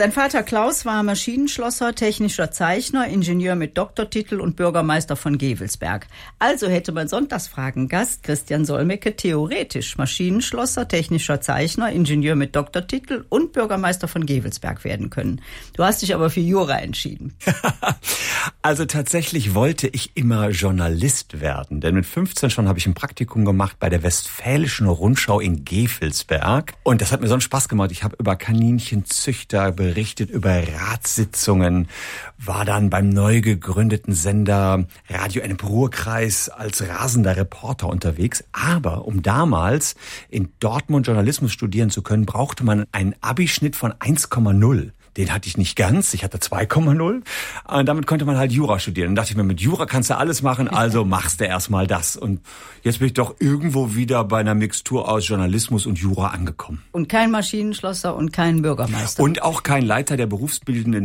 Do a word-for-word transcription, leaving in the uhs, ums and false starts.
Sein Vater Klaus war Maschinenschlosser, technischer Zeichner, Ingenieur mit Doktortitel und Bürgermeister von Gevelsberg. Also hätte mein Sonntagsfragen-Gast Christian Solmecke theoretisch Maschinenschlosser, technischer Zeichner, Ingenieur mit Doktortitel und Bürgermeister von Gevelsberg werden können. Du hast dich aber für Jura entschieden. Also tatsächlich wollte ich immer Journalist werden, denn mit fünfzehn schon habe ich ein Praktikum gemacht bei der Westfälischen Rundschau in Gevelsberg und das hat mir so einen Spaß gemacht. Ich habe über Kaninchenzüchter berichtet, über Ratssitzungen, war dann beim neu gegründeten Sender Radio Ennepe Ruhrkreis als rasender Reporter unterwegs. Aber um damals in Dortmund Journalismus studieren zu können, brauchte man einen Abischnitt von eins Komma null. Den hatte ich nicht ganz, ich hatte zwei Komma null. Und damit konnte man halt Jura studieren. Und dachte ich mir, mit Jura kannst du alles machen, also machst du erstmal das. Und jetzt bin ich doch irgendwo wieder bei einer Mixtur aus Journalismus und Jura angekommen. Und kein Maschinenschlosser und kein Bürgermeister. Und auch kein Leiter der berufsbildenden